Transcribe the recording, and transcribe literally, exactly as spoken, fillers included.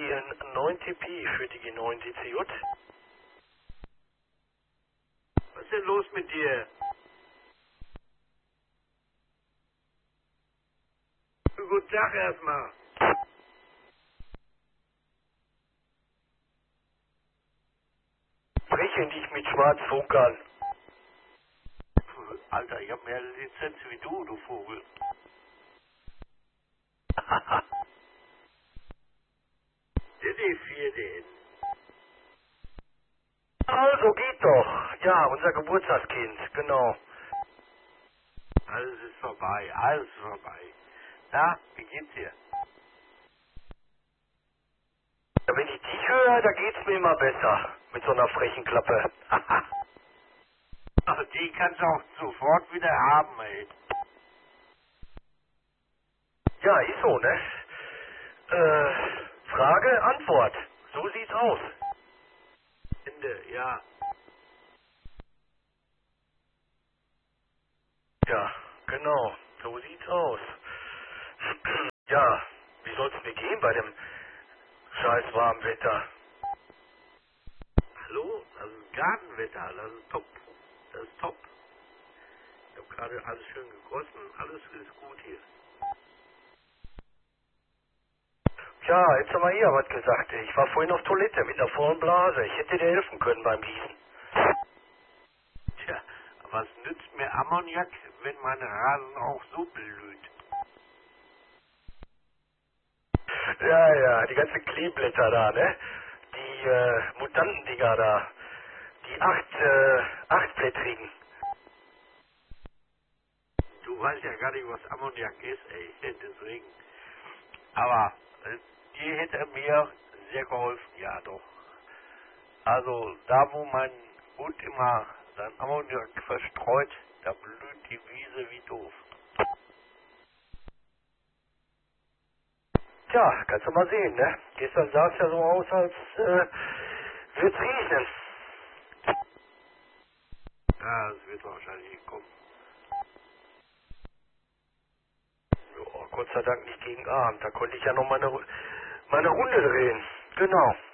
Sie in neun T P für die G neun D C J? Was ist denn los mit dir? Guten Tag erstmal. Spreche nicht mit Schwarzfunkern. Alter, ich hab mehr Lizenz wie du, du Vogel. Der D vier denn? Also geht doch. Ja, unser Geburtstagskind, genau. Alles ist vorbei, alles ist vorbei. Na, wie geht's dir? Ja, wenn ich dich höre, da geht's mir immer besser. Mit so einer frechen Klappe. Ach, die kannst du auch sofort wieder haben, ey. Ja, ist so, ne? Äh, Frage, Antwort. So sieht's aus. Ende, ja. Ja, genau. So sieht's aus. Ja, wie soll's mir gehen bei dem scheiß warmen Wetter? Hallo? Das ist Gartenwetter, das ist top. Das ist top. Ich hab gerade alles schön gegossen, alles ist gut hier. Ja, jetzt haben wir hier was gesagt. Ich war vorhin auf Toilette mit einer vollen Blase. Ich hätte dir helfen können beim Gießen. Tja, was nützt mir Ammoniak, wenn mein Rasen auch so blüht? Ja, ja, die ganzen Kleeblätter da, ne? Die äh, Mutantendinger da. Die acht, äh, achtblättrigen. Du weißt ja gar nicht, was Ammoniak ist, ey. Deswegen. Aber äh, die hätte mir sehr geholfen, ja doch. Also da, wo mein Hund immer sein Ammoniak verstreut, da blüht die Wiese wie doof. Tja, kannst du mal sehen, ne? Gestern sah es ja so aus, als äh, wird's regnen. Ja, das wird wahrscheinlich kommen. Ja, Gott sei Dank nicht gegen Abend. Da konnte ich ja noch meine, meine Runde drehen. Genau.